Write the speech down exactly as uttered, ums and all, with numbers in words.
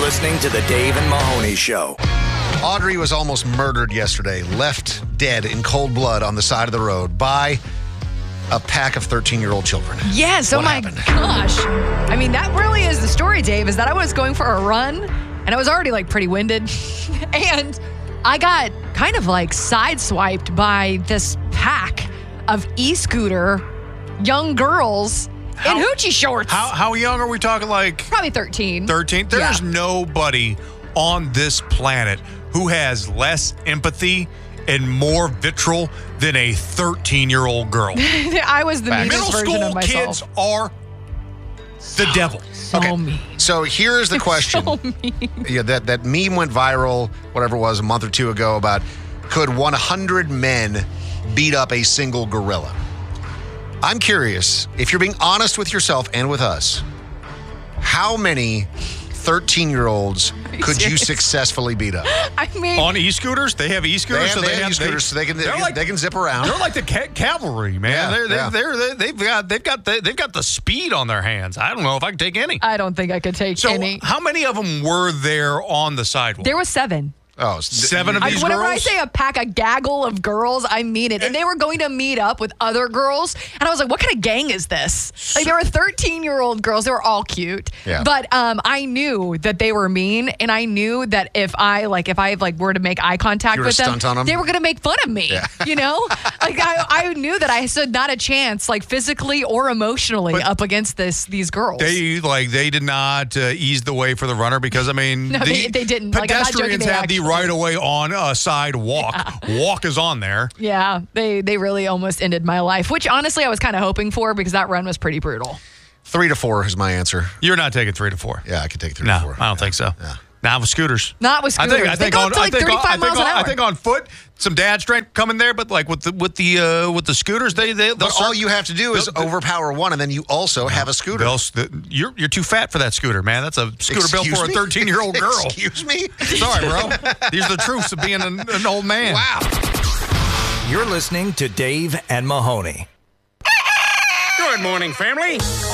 listening to the Dave and Mahoney Show. Audrey was almost murdered yesterday, left dead in cold blood on the side of the road by a pack of thirteen-year-old children. Yes, oh What my happened? gosh. I mean, that really is the story, Dave, is that I was going for a run, and I was already, like, pretty winded. And I got kind of, like, sideswiped by this pack of e-scooter young girls How- in hoochie shorts. How how young are we talking? Like Probably thirteen. thirteen? There's Yeah. nobody on this planet who has less empathy and more vitriol than a thirteen-year-old girl. I was the meanest Middle version school of myself. kids are the devil. So Okay. mean. So here's the question. So mean. Yeah, that, that meme went viral, whatever it was, a month or two ago about could one hundred men beat up a single gorilla? I'm curious, if you're being honest with yourself and with us, how many thirteen-year-olds could you serious? successfully beat up? I mean, On e-scooters, they have They e-scooters, have, so they they have have e-scooters, so they can, they, they're can, like- they can zip around. They're like the ca- cavalry, man. Yeah, they're, they're, yeah. they're, they they've got they've got the, they've got the speed on their hands. I don't know if I can take any. I don't think I could take So, any. how many of them were there on the sidewalk? There was seven. Oh, Seven of I, these whenever I girls? say a pack, a gaggle of girls, I mean it. And they were going to meet up with other girls. And I was like, what kind of gang is this? Like, there were thirteen-year-old girls. They were all cute. Yeah. But um, I knew that they were mean. And I knew that if I, like, if I, like, were to make eye contact You were with to them, stunt on 'em? they were going to make fun of me. Yeah. You know? Like, I, I knew that I stood not a chance, like, physically or emotionally But up against this these girls. They like they did not uh, ease the way for the runner because I mean No, the they- they didn't. Like, I'm not joking, pedestrians they have actually- the right of way on a sidewalk. Walk is on there. yeah, they, they really almost ended my life, which honestly I was kind of hoping for because that run was pretty brutal. Three to four is my answer. You're not taking three to four. Yeah, I could take three No, to four. I don't think so. Yeah. Not with scooters. Not with I scooters. think I They think go on up to, like, I think on, thirty-five I think miles an on, I hour. think on foot some dad strength coming there, but like with the with the uh, with the scooters they they But all you have to do is they'll- overpower one, and then you also have a scooter. they'll- the- you're you're too fat for that scooter, man. That's a scooter built Excuse for a me? thirteen-year-old girl. Excuse me? Sorry, bro. These are the truths of being an, an old man. Wow. You're listening to Dave and Mahoney. Good morning, family.